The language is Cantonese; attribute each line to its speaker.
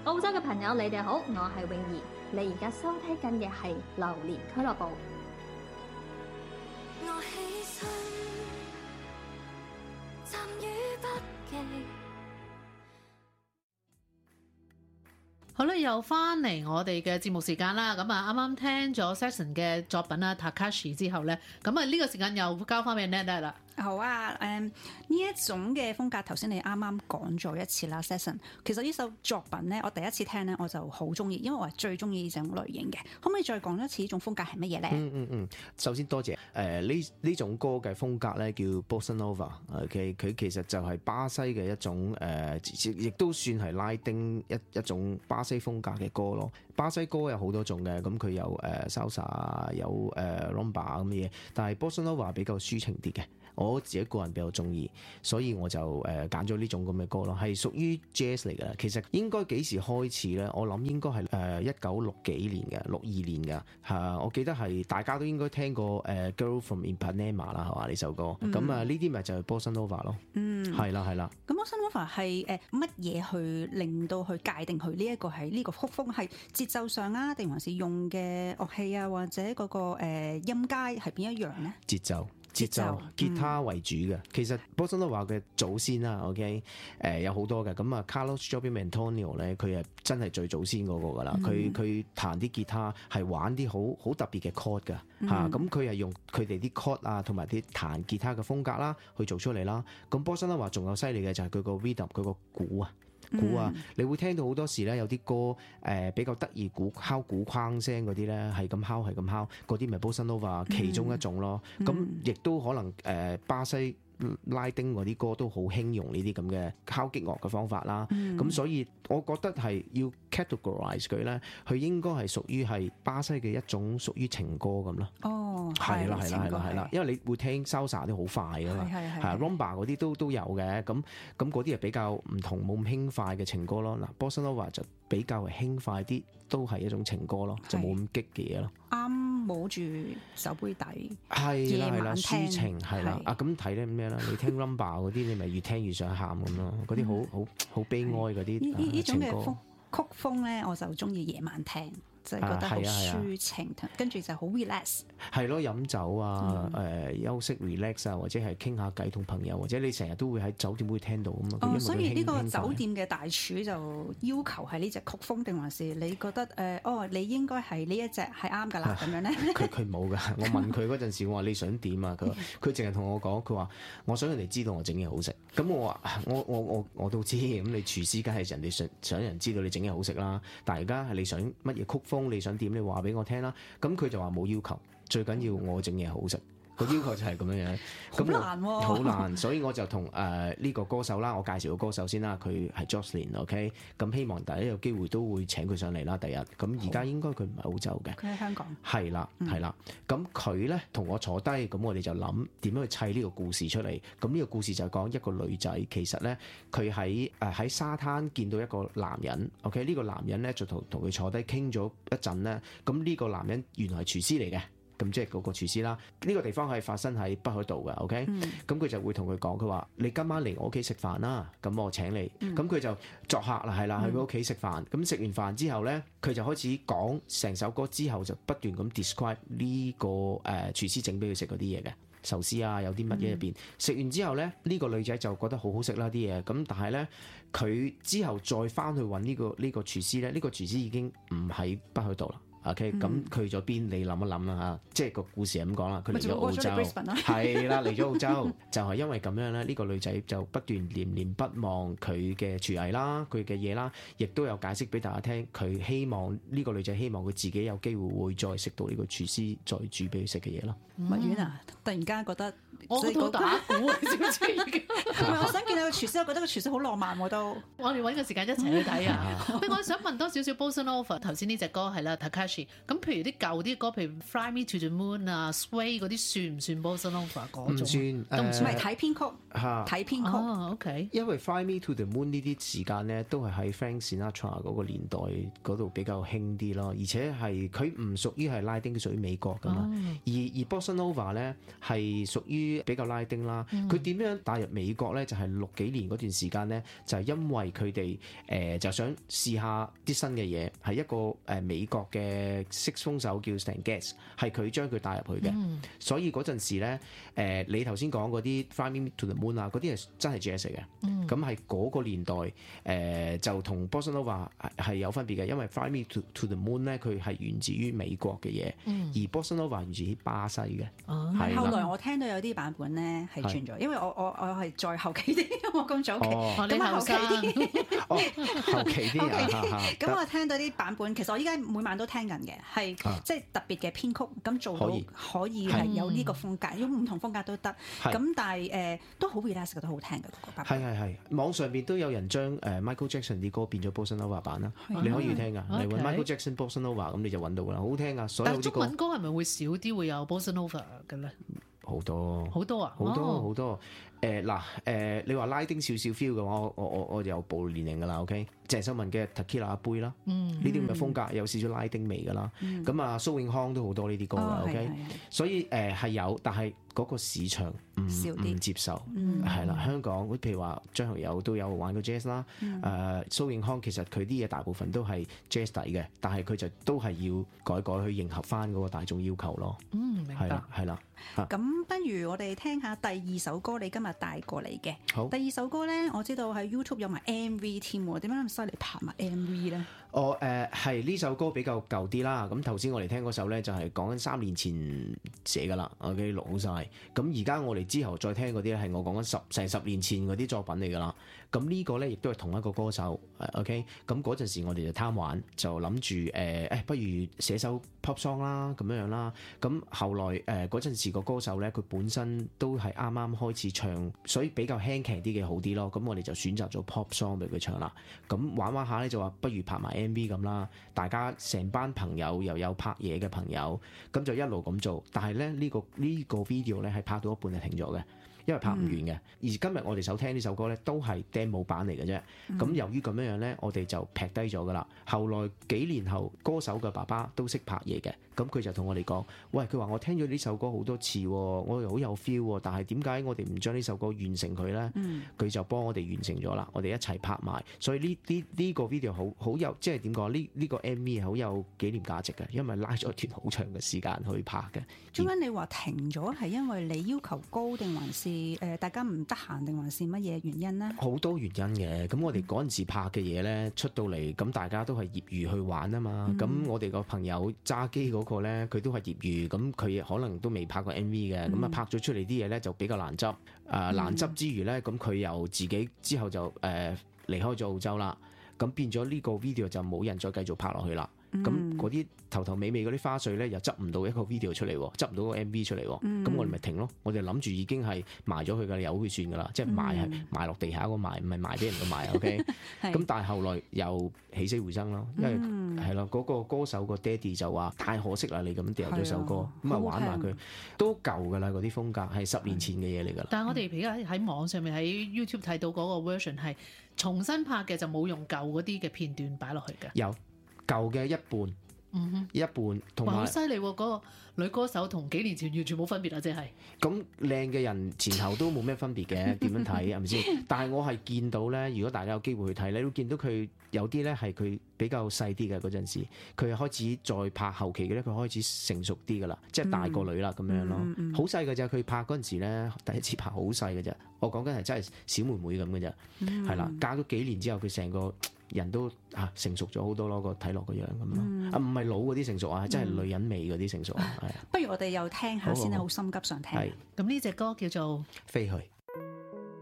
Speaker 1: 澳洲嘅朋友，你哋好，我係泳兒，你而家收聽緊嘅係榴蓮俱樂部。
Speaker 2: 我起身，站於北極。
Speaker 3: 好啦，又翻嚟我哋嘅節目時間啦。咁啊，啱啱聽咗 Saxon 嘅作品啦 Takashi 之後咧，咁啊呢個時間又交翻俾 Ned 啦。
Speaker 4: 好啊，呢一種嘅風格，頭先你啱啱講咗一次啦 Saxon。其實呢首作品咧，我第一次聽咧，我就好中意，因為我係最中意呢種類型嘅。可唔可以再講一次呢種風格係乜嘢咧？
Speaker 5: 首先多謝呢種歌嘅風格咧叫 Bossa Nova。OK， 佢其實就係巴西嘅一種亦都算係拉丁一種巴西風格嘅歌咯。巴西歌有好多種嘅，咁佢有salsa 有rumba 咁嘅嘢，但係 Bossa Nova 比較抒情啲嘅。我自己個人比較中意，所以我就揀咗呢種咁嘅歌咯，係屬於 jazz 嚟嘅。其實應該幾時開始咧？我諗應該係1960幾年嘅，62年嘅。我記得係大家都應該聽過Girl from Ipanema 啦，係嘛呢首歌？咁呢啲咪就係 Bossa Nova 咯。係啦。
Speaker 4: 咁 Bossa Nova 係乜嘢去令到去界定佢呢一個係呢個曲風係節奏上啊，定還是用嘅樂器啊，或者嗰個音階係邊一樣咧？
Speaker 5: 節奏吉他為主嘅。其實 Bossa Nova 嘅祖先啦 ，OK， 有好多嘅。咁啊 Carlos Jobim Antonio 咧，佢係真係最祖先嗰個噶啦。佢彈啲吉他係玩啲好特別嘅 chord 噶嚇。咁佢係用佢哋啲 chord 啊，同埋啲彈吉他嘅風格啦，去做出嚟啦。咁 Bossa Nova 仲有犀利嘅就係佢個 rhythm， 佢個鼓啊。你會聽到好多時咧，有啲歌比較得意，敲鼓框聲嗰啲咧，係咁敲，嗰啲咪 Bossa Nova 其中一種咯。咁亦都可能巴西拉丁嗰啲歌都好興用呢啲咁嘅敲擊樂嘅方法啦。咁所以我覺得係要 categorize 佢咧，佢應該係屬於係巴西嘅一種屬於情歌咁咯。係啦，因為你會聽 salsa 啲好快㗎嘛，係 rumba 嗰啲都有嘅。咁嗰啲係比較唔同，冇咁輕快嘅情歌咯。嗱 Bossa Nova 就比較係輕快啲，都係一種情歌咯，就冇咁激嘅嘢咯。
Speaker 4: 啱摸住手杯底，
Speaker 5: 係啦，抒情係啦。咁睇咧咩啦？你聽 rumba 嗰啲，你咪越聽越想喊咁咯。嗰啲好悲哀嗰啲情歌。呢種嘅
Speaker 4: 曲風咧，我就中意夜晚聽。就係覺得好抒情，跟住就好 relax。係
Speaker 5: 咯，飲酒啊，休息 relax 啊，或者係傾下偈同朋友，或者你成日都會喺酒店會聽到咁嘛。
Speaker 4: 所以呢個酒店嘅大廚就要求係呢隻曲風，定還是你覺得你應該係呢一隻係啱㗎啦咁樣咧？
Speaker 5: 佢冇㗎。我問佢嗰陣時，我話你想點啊？佢淨係同我講，佢話我想人哋知道我整嘢好食。咁我話我都知，咁你廚師梗係人哋想人知道你整嘢好食啦。但係而家係你想乜嘢曲風？你想點？你話俾我聽啦。咁佢就話冇要求，最緊要我整嘢好食。個要求就係咁樣樣，
Speaker 4: 好難喎，
Speaker 5: 好難。所以我就同呢個歌手啦，我介紹個歌手先啦，佢係 Jocelyn，OK。咁希望大家有機會都會請佢上嚟啦。第日咁而家應該佢唔係澳洲嘅，
Speaker 4: 佢喺香港。
Speaker 5: 係啦。咁佢咧同我坐低，咁我哋就諗點樣去砌呢個故事出嚟。咁呢個故事就係講一個女仔，其實咧佢喺沙灘見到一個男人，OK。呢個男人咧就同佢坐低傾咗一陣咧。咁呢個男人原來係廚師嚟嘅。咁即係嗰個廚師啦，呢個地方係發生喺北海道嘅 ，OK。咁佢就會同佢講，佢話你今晚嚟我屋企食飯啦，咁我請你。咁佢就作客啦，係啦，去佢屋企食飯。咁食完飯之後咧，佢就開始講成首歌，之後就不斷咁 describe 呢個廚師整俾佢食嗰啲嘢嘅壽司啊，有啲乜嘢入邊。食完之後咧，呢個女仔就覺得好好食啦啲嘢。咁但係咧，佢之後再翻去揾呢個廚師咧，呢個廚師已經唔喺北海道啦。OK，咁去咗邊？你諗一諗啦嚇，即係個故事係咁講啦。佢嚟咗澳洲，係啦，嚟咗澳洲就係因為咁樣咧。呢個女仔就不斷念念不忘佢嘅廚藝啦，佢嘅嘢啦，亦都有解釋俾大家聽。佢希望呢個女仔希望佢自己有機會會再食到呢個廚師再煮俾佢食嘅嘢咯。
Speaker 4: 麥婉啊，突然間覺得
Speaker 3: 我好打鼓啊，知唔知？
Speaker 4: 我想見到個廚師，我覺得個廚師好浪漫喎都。
Speaker 3: 我哋揾個時間一齊去睇啊！不過我想問多少少 Bossa Nova 頭先呢隻歌係啦 Takashi Takashi。咁譬如啲舊啲歌，譬如 Fly Me to the Moon 啊、Sway 嗰啲，算唔算 Bossa Nova 嗰種？
Speaker 5: 唔算，
Speaker 3: 都唔算
Speaker 4: 唔係睇編曲，
Speaker 5: 嚇
Speaker 4: 睇編曲。
Speaker 3: 哦，OK。
Speaker 5: 因為 Fly Me to the Moon 呢啲時間咧，都係喺 Frank Sinatra 嗰個年代嗰度比較興啲咯，而且係佢唔屬於係拉丁，屬於美國噶嘛。而 Bossa Nova 咧係屬於比較拉丁啦。佢點樣帶入美國咧？就係60幾年嗰段時間咧，就係因為佢哋就想試下啲新嘅嘢，係一個美國嘅色風手叫 Stan Getz，係佢將佢帶入去嘅。所以嗰陣時咧，你頭先講嗰啲 Fly Me to the Moon 啊，嗰啲係真係 jazz 嚟嘅。咁係嗰個年代就同 Bossa Nova 係有分別嘅，因為 Fly Me to the Moon 咧，佢係源自於美國嘅嘢，而 Bossa Nova 源自於巴西嘅。係
Speaker 4: 後來
Speaker 5: 啦，
Speaker 4: 我聽到有啲版本咧係轉咗，因為我係再後期啲，我咁早期，
Speaker 3: 哦，你
Speaker 4: 咁啊後期
Speaker 3: 後生
Speaker 4: 啲。
Speaker 5: 哦，後期啲啊，
Speaker 4: 咁我聽到啲版本，其實我依家每晚都聽緊嘅，係即係特別嘅編曲，咁做到可以係有呢個風格，有唔同風格都得。咁但係都好 relax，覺得好聽嘅嗰個版本。
Speaker 5: 係，網上邊都有人將Michael Jackson 啲歌變咗 Bossa Nova 版啦，你可以聽噶，你揾 Michael Jackson Bossa Nova 咁你就揾到噶啦，好聽噶，所有
Speaker 3: 但係
Speaker 5: 啲
Speaker 3: 中文歌係咪會少啲會有 Bossa Nova 嘅咧？
Speaker 5: 好多
Speaker 3: 好多啊，
Speaker 5: 好多你話拉丁少少 feel 嘅話，我又暴露年齡㗎啦 ，OK？鄭秀文嘅 Tequila 一杯啦，呢啲咁嘅風格有少少拉丁味㗎啦。咁啊，蘇永康都好多呢啲歌嘅 ，OK？所以係有，但係嗰個市場唔接受，係啦。香港譬如話張學友都有玩過 jazz 啦，蘇永康其實佢啲嘢大部分都係 jazz 底嘅，但係佢就都係要改去迎合翻嗰個大眾要求咯。
Speaker 3: 明白。
Speaker 5: 係啦。
Speaker 4: 咁不如我哋聽下第二首歌，你今日帶過嚟嘅。
Speaker 5: 好，
Speaker 4: 第二首歌咧，我知道喺 YouTube 有埋 MV 添喎，點解咁犀利拍埋 MV 咧？
Speaker 5: 係呢首歌比較舊啲啦。咁頭先我哋聽嗰首咧就係講緊3年前寫㗎啦，OK 錄好晒。咁而家我哋之後再聽嗰啲咧係我講緊成10年前嗰啲作品嚟㗎啦。咁呢個咧亦都係同一個歌手，OK。咁嗰陣時我哋就貪玩，就諗住不如寫首 pop song 啦，咁樣啦。咁後來嗰陣時個歌手咧，佢本身都係啱啱開始唱，所以比較輕騎啲嘅好啲咯。咁我哋就選擇咗 pop song 俾佢唱啦。咁玩下咧就話不如拍埋 MV 咁啦，大家成班朋友又有拍嘢嘅朋友，咁就一路咁做。但係咧呢個 video 咧係拍到一半就停咗嘅。因為拍唔完嘅，而今日我哋首聽呢首歌咧都係 demo 版嚟嘅啫。咁由於咁樣咧，我哋就劈低咗噶啦。後來幾年後，歌手嘅爸爸都識拍嘢嘅，咁佢就同我哋講：喂，佢話我聽咗呢首歌好多次，我又好有 feel，但係點解我哋唔將呢首歌完成佢咧？佢就幫我哋完成咗啦，我哋一齊拍埋。所以呢個 video 好有，即係點講？呢個 MV 係好有紀念價值嘅，因為拉咗一段好長嘅時間去拍嘅。
Speaker 4: 中間你話停咗係因為你要求高定還是？大家唔得閒定還是乜嘢原因呢？
Speaker 5: 好多原因嘅。咁我哋嗰陣時拍嘅嘢咧出到嚟，咁大家都係業餘去玩啊嘛。咁我哋個朋友揸機嗰個咧，佢都係業餘，咁佢可能都未拍過 MV 嘅。咁啊拍咗出嚟啲嘢咧就比較難執。難執之餘咧，咁佢又自己之後就離開咗澳洲啦。咁變咗呢個 video 就冇人再繼續拍落去啦。咁嗰啲頭頭尾尾嗰啲花絮咧，又執唔到一個 video 出嚟，執唔到個 MV 出嚟，咁我哋咪停咯。我哋諗住已經係埋咗佢㗎，由佢算㗎啦，即係埋落地下個埋，唔係埋俾人個埋。OK，咁但係後來又起死回生咯，因為係咯，嗰個歌手個爹哋就話太可惜啦，你咁掉咗首歌，咁啊玩埋佢都舊㗎啦，嗰啲風格係10年前嘅嘢嚟㗎啦。
Speaker 3: 但係我哋而家喺網上面喺 YouTube 睇到嗰個 version 係重新拍嘅，就冇用舊嗰啲嘅片段擺落去嘅。
Speaker 5: 有。舊嘅一半，一半同埋
Speaker 3: 好犀利喎！嗰個女歌手同幾年前完全冇分別啊！即係
Speaker 5: 咁靚嘅人前後都冇咩分別嘅，點樣睇係咪先？但係我係見到咧，如果大家有機會去睇咧，你會見到佢有啲咧係佢比較細啲嘅嗰陣時，佢開始再拍後期嘅咧，佢開始成熟啲噶啦，即係大個女啦咁樣咯，好細嘅咋，佢拍嗰陣時咧，第一次拍好細嘅咋，我講緊係真係小妹妹咁嘅咋，係啦，隔咗幾年之後，佢成個人都成熟咗好多咯，個睇落個樣咁咯，唔係老嗰啲成熟啊，真係女人味嗰啲成熟啊，係。
Speaker 4: 不如我哋又聽下先啦，好心急想聽。
Speaker 3: 咁呢隻歌叫做
Speaker 5: 飛去。